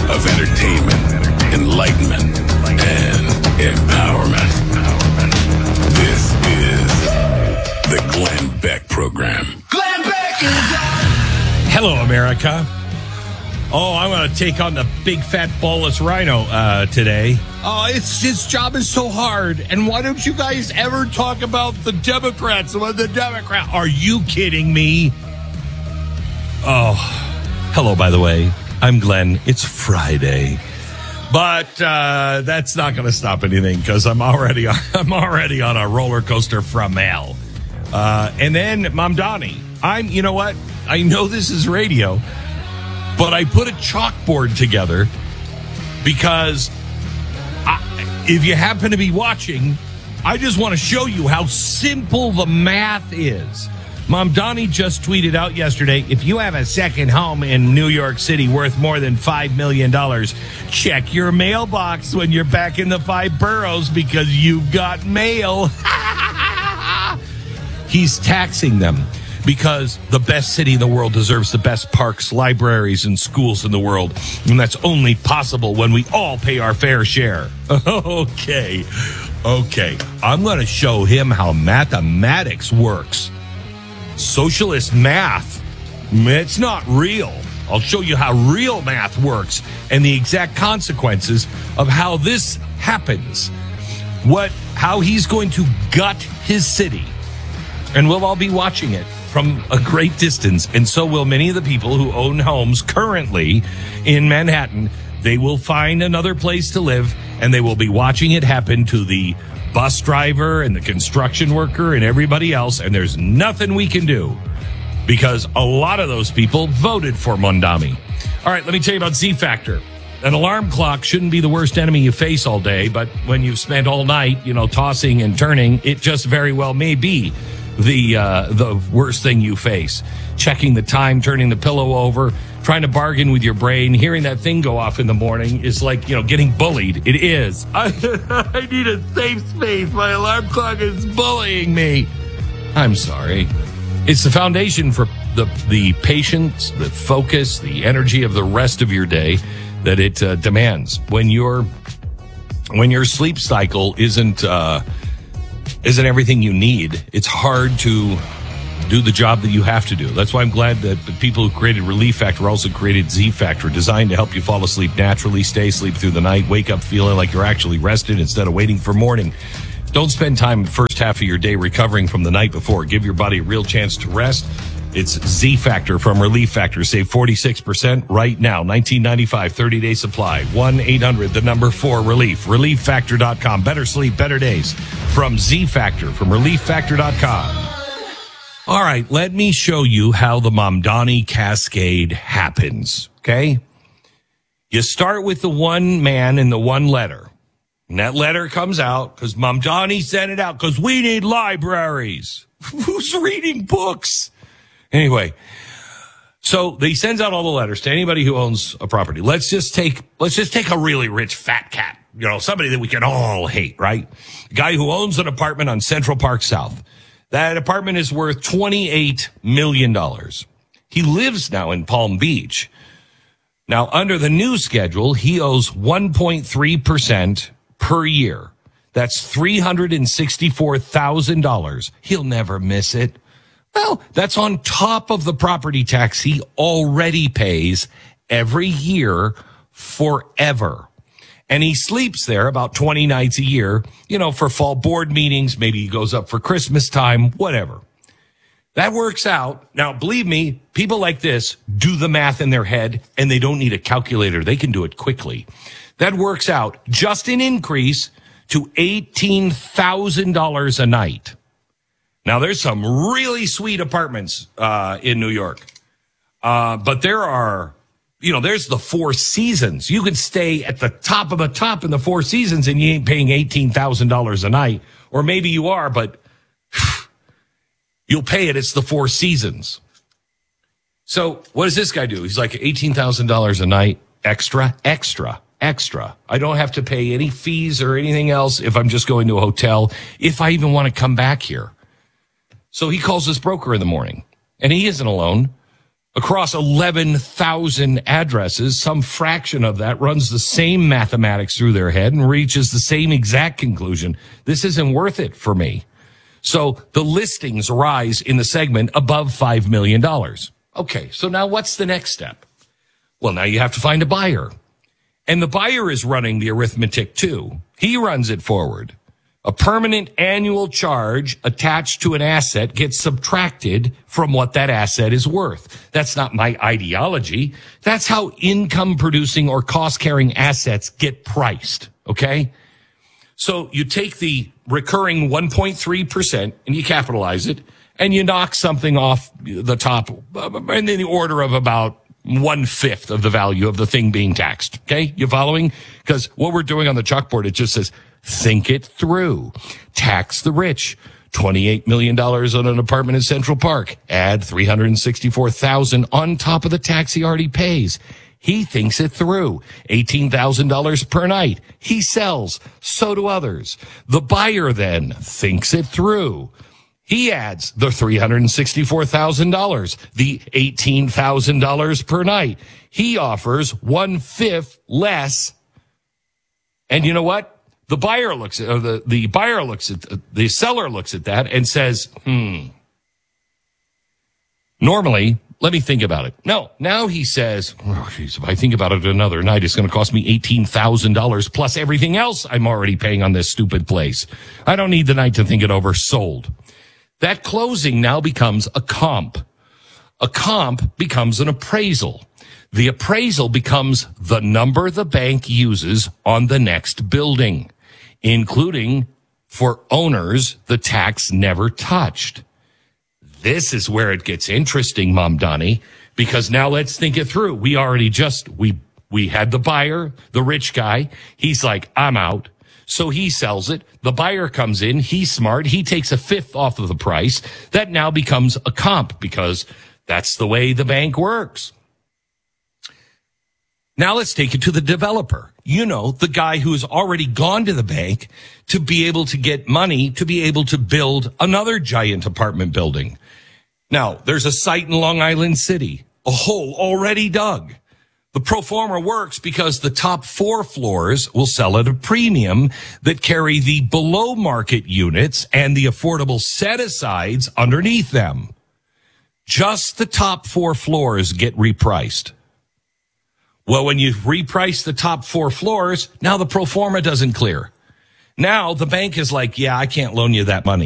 of entertainment, enlightenment, and empowerment. This is the Glenn Beck Program. Glenn Beck is on! Hello, America. Oh, I'm going to take on the big fat ballless rhino today. Oh, his job is so hard. And why don't you guys ever talk about the Democrats? Are you kidding me? Oh, hello, by the way. I'm Glenn. It's Friday. But that's not going to stop anything because I'm already on a roller coaster from hell. And then Mamdani. You know what? I know this is radio, but I put a chalkboard together because if you happen to be watching, I just want to show you how simple the math is. Mamdani just tweeted out yesterday, if you have a second home in New York City worth more than $5 million, check your mailbox when you're back in the 5 boroughs because you've got mail. He's taxing them because the best city in the world deserves the best parks, libraries, and schools in the world. And that's only possible when we all pay our fair share. Okay. I'm going to show him how mathematics works. Socialist math, it's not real. I'll show you how real math works and the exact consequences of how this happens. How he's going to gut his city. And we'll all be watching it from a great distance. And so will many of the people who own homes currently in Manhattan. They will find another place to live and they will be watching it happen to the bus driver and the construction worker and everybody else, and there's nothing we can do because a lot of those people voted for Mamdani. All right, let me tell you about Z-Factor. An alarm clock shouldn't be the worst enemy you face all day, but when you've spent all night, tossing and turning, it just very well may be the worst thing you face. Checking the time, turning the pillow over, trying to bargain with your brain, hearing that thing go off in the morning is like, getting bullied. It is. I need a safe space. My alarm clock is bullying me. I'm sorry. It's the foundation for the patience, the focus, the energy of the rest of your day that it demands. When your sleep cycle isn't everything you need, it's hard to do the job that you have to do. That's why I'm glad that the people who created Relief Factor also created Z-Factor, designed to help you fall asleep naturally, stay asleep through the night, wake up feeling like you're actually rested instead of waiting for morning. Don't spend time the first half of your day recovering from the night before. Give your body a real chance to rest. It's Z-Factor from Relief Factor. Save 46% right now. $19.95, 30-day supply. 1-800-4-RELIEF. ReliefFactor.com. Better sleep, better days. From Z-Factor, from ReliefFactor.com. All right, let me show you how the Mamdani cascade happens, okay? You start with the one man and the one letter. And that letter comes out because Mamdani sent it out because we need libraries. Who's reading books? Anyway, so he sends out all the letters to anybody who owns a property. Let's just take a really rich fat cat, somebody that we can all hate, right? A guy who owns an apartment on Central Park South. That apartment is worth $28 million. He lives now in Palm Beach. Now, under the new schedule, he owes 1.3% per year. That's $364,000. He'll never miss it. Well, that's on top of the property tax he already pays every year forever. And he sleeps there about 20 nights a year, for fall board meetings. Maybe he goes up for Christmas time, whatever. That works out. Now, believe me, people like this do the math in their head and they don't need a calculator. They can do it quickly. That works out just an increase to $18,000 a night. Now, there's some really sweet apartments in New York. But there are, there's the Four Seasons. You can stay at the top of the top in the Four Seasons and you ain't paying $18,000 a night. Or maybe you are, but you'll pay it. It's the Four Seasons. So what does this guy do? He's like $18,000 a night, extra. I don't have to pay any fees or anything else if I'm just going to a hotel, if I even want to come back here. So he calls his broker in the morning, and he isn't alone. across 11,000 addresses. Some fraction of that runs the same mathematics through their head and reaches the same exact conclusion. This isn't worth it for me. So the listings rise in the segment above $5 million. Okay, so now what's the next step? Well, now you have to find a buyer. And the buyer is running the arithmetic too. He runs it forward. A permanent annual charge attached to an asset gets subtracted from what that asset is worth. That's not my ideology. That's how income producing or cost carrying assets get priced. Okay. So you take the recurring 1.3% and you capitalize it and you knock something off the top in the order of about 1/5 of the value of the thing being taxed. Okay. You following? Because what we're doing on the chalkboard, it just says, think it through. Tax the rich. $28 million on an apartment in Central Park. Add $364,000 on top of the tax he already pays. He thinks it through. $18,000 per night. He sells. So do others. The buyer then thinks it through. He adds the $364,000, the $18,000 per night. He offers 1/5 less. And you know what? The buyer looks at, or the buyer looks at, the seller looks at that and says, normally, let me think about it. No, now he says, oh, geez, if I think about it another night, it's going to cost me $18,000 plus everything else I'm already paying on this stupid place. I don't need the night to think it over. Sold. That closing now becomes a comp. A comp becomes an appraisal. The appraisal becomes the number the bank uses on the next building, including for owners the tax never touched. This is where it gets interesting, Mom Donnie, because now let's think it through. We had the buyer, the rich guy. He's like, I'm out. So he sells it. The buyer comes in. He's smart. He takes 1/5 off of the price. That now becomes a comp because that's the way the bank works. Now let's take it to the developer. You know, the guy who has already gone to the bank to be able to get money to be able to build another giant apartment building. Now, there's a site in Long Island City, a hole already dug. The pro forma works because the top 4 floors will sell at a premium that carry the below market units and the affordable set-asides underneath them. Just the top 4 floors get repriced. Well, when you reprice the top 4 floors, now the pro forma doesn't clear. Now the bank is like, yeah, I can't loan you that money.